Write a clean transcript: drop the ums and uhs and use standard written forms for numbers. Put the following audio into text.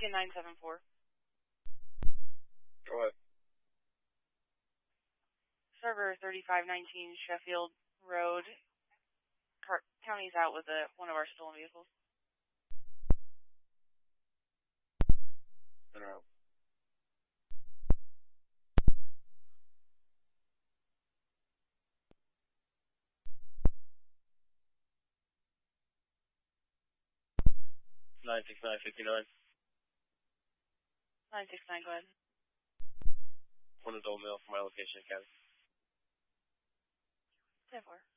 Beacon 974. Go ahead. Server 3519 Sheffield Road. County's out with one of our stolen vehicles. In route. Nine 969, 969, go ahead. One adult male from my location, County. 10-4.